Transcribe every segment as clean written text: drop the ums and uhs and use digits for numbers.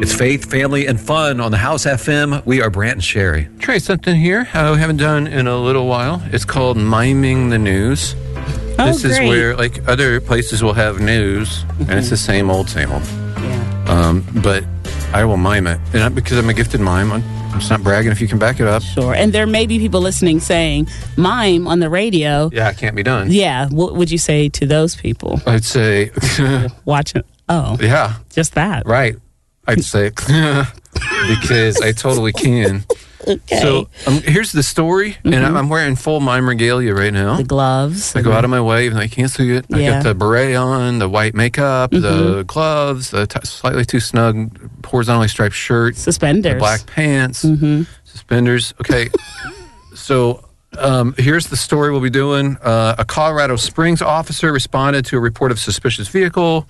It's faith, family, and fun on the House FM. We are Brant and Sherry. Try something here we haven't done in a little while. It's called Miming the News. This is where, like, other places will have news, and it's the same old. Yeah. But I will mime it. And because I'm a gifted mime, I'm just not bragging if you can back it up. Sure. And there may be people listening saying, mime on the radio. Yeah, it can't be done. Yeah. What would you say to those people? I'd say... Watch it. Oh. Yeah. Just that. Right. I'd say... because I totally can. Okay. So here's the story, and I'm wearing full mime regalia right now. The gloves. I go out of my way, even though I can't see it. I got the beret on, the white makeup, the gloves, the slightly too snug horizontally striped shirt. Suspenders. The black pants. Suspenders. Okay. So here's the story we'll be doing. A Colorado Springs officer responded to a report of suspicious vehicle.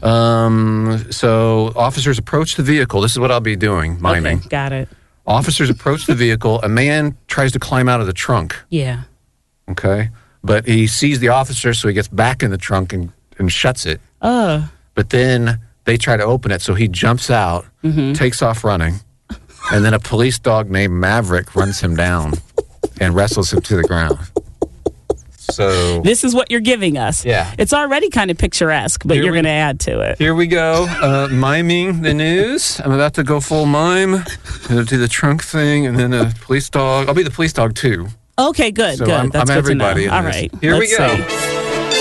So officers approached the vehicle. This is what I'll be doing, miming. Okay, got it. Officers approach the vehicle. A man tries to climb out of the trunk. Yeah. Okay. But he sees the officer, so he gets back in the trunk and shuts it. But then they try to open it, so he jumps out, takes off running, and then a police dog named Maverick runs him down and wrestles him to the ground. So this is what you're giving us. Yeah. It's already kind of picturesque, but you're going to add to it. Here we go. Miming the news. I'm about to go full mime. Do the trunk thing, and then a police dog. I'll be the police dog, too. Okay, good, So good. I'm That's good everybody to know. in All this. right. Here Let's we go. see.